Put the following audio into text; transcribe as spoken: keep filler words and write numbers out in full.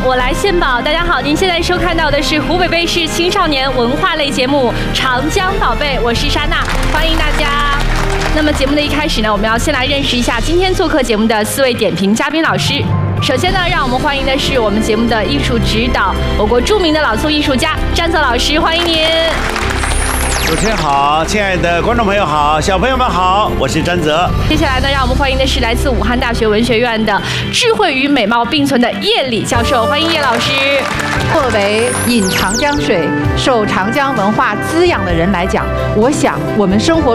我来献宝。大家好，您现在收看到的是湖北卫视青少年文化类节目《长江宝贝》，我是莎娜，欢迎大家。那么节目的一开始呢，我们要先来认识一下今天做客节目的四位点评嘉宾老师。首先呢，让我们欢迎的是我们节目的艺术指导，我国著名的老宋艺术家詹泽老师，欢迎您。 主持人好，亲爱的观众朋友好，小朋友们好，我是詹泽。 接下来呢，让我们欢迎的是来自武汉大学文学院的智慧与美貌并存的叶理教授，欢迎叶老师。 作为饮长江水、受长江文化滋养的人来讲，我想我们生活